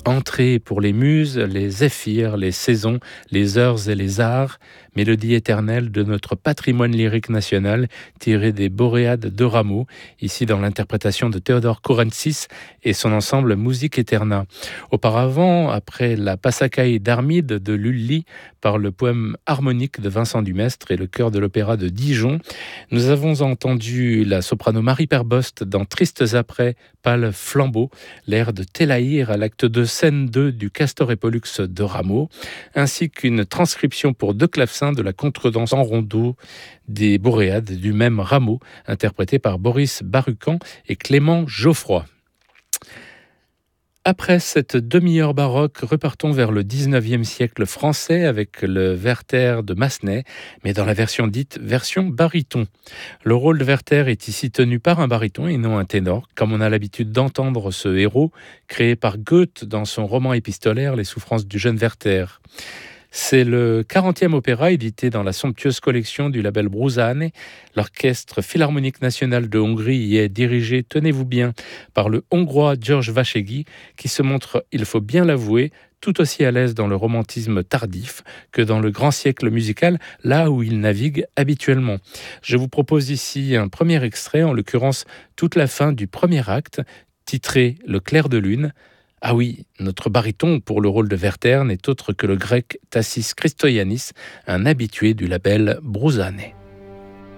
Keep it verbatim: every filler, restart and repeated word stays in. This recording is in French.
Entrée pour les muses, les zéphyrs, les saisons, les heures et les arts, mélodie éternelle de notre patrimoine lyrique national tiré des Boréades de Rameau, ici dans l'interprétation de Théodore Courensis et son ensemble Musique Eterna. Auparavant, après la Passacaille d'Armide de Lully par le poème harmonique de Vincent Dumestre et le chœur de l'opéra de Dijon, nous avons entendu la soprano Marie Perbost dans Tristes après, pâle flambeau, l'air de Télaïr à l'acte deux, scène deux du Castor et Pollux de Rameau, ainsi qu'une transcription pour deux clavecins de la contredanse en rondeau des Boréades du même Rameau, interprétée par Boris Barucan et Clément Geoffroy. Après cette demi-heure baroque, repartons vers le dix-neuvième siècle français avec le Werther de Massenet, mais dans la version dite version baryton. Le rôle de Werther est ici tenu par un baryton et non un ténor, comme on a l'habitude d'entendre ce héros, créé par Goethe dans son roman épistolaire Les souffrances du jeune Werther. C'est le quarantième opéra édité dans la somptueuse collection du label Bruzane. L'Orchestre Philharmonique National de Hongrie y est dirigé, tenez-vous bien, par le Hongrois George Vashegui, qui se montre, il faut bien l'avouer, tout aussi à l'aise dans le romantisme tardif que dans le grand siècle musical, là où il navigue habituellement. Je vous propose ici un premier extrait, en l'occurrence toute la fin du premier acte, titré « Le clair de lune ». Ah oui, notre baryton pour le rôle de Werther n'est autre que le grec Tassis Christoyanis, un habitué du label Bruzane.